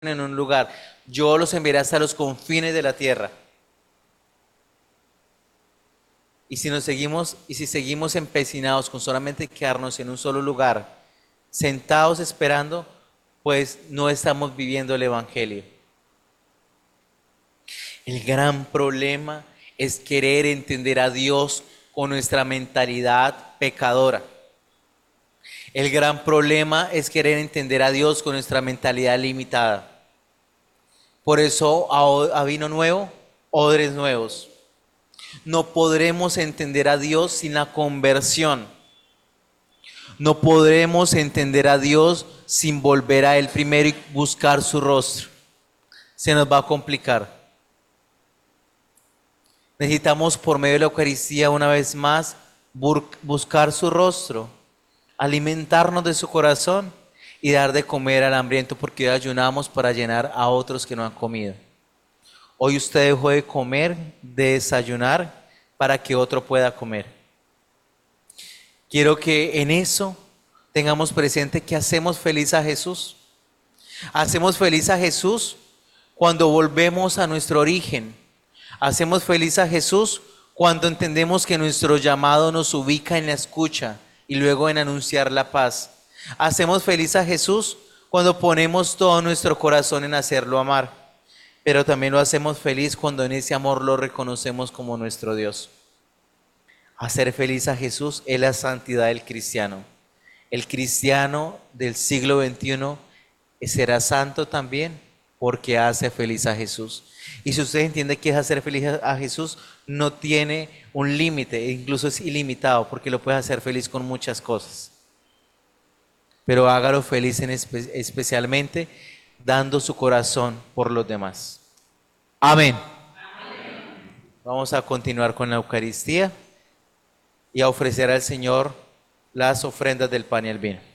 en un lugar, yo los enviaré hasta los confines de la tierra. Y si seguimos empecinados con solamente quedarnos en un solo lugar, sentados esperando, pues no estamos viviendo el evangelio. El gran problema es querer entender a Dios con nuestra mentalidad pecadora. El gran problema es querer entender a Dios con nuestra mentalidad limitada. Por eso a vino nuevo, odres nuevos. No podremos entender a Dios sin la conversión. No podremos entender a Dios sin volver a Él primero y buscar su rostro. Se nos va a complicar. Necesitamos por medio de la Eucaristía una vez más buscar su rostro, alimentarnos de su corazón y dar de comer al hambriento, porque hoy ayunamos para llenar a otros que no han comido. Hoy usted dejó de comer, de desayunar, para que otro pueda comer. Quiero que en eso tengamos presente que hacemos feliz a Jesús. Hacemos feliz a Jesús cuando volvemos a nuestro origen. Hacemos feliz a Jesús cuando entendemos que nuestro llamado nos ubica en la escucha y luego en anunciar la paz. Hacemos feliz a Jesús cuando ponemos todo nuestro corazón en hacerlo amar. Pero también lo hacemos feliz cuando en ese amor lo reconocemos como nuestro Dios. Hacer feliz a Jesús es la santidad del cristiano. El cristiano del siglo XXI será santo también porque hace feliz a Jesús. Y si usted entiende que es hacer feliz a Jesús, no tiene un límite, incluso es ilimitado, porque lo puede hacer feliz con muchas cosas. Pero hágalo feliz especialmente dando su corazón por los demás. Amén. Vamos a continuar con la Eucaristía y a ofrecer al Señor las ofrendas del pan y el vino.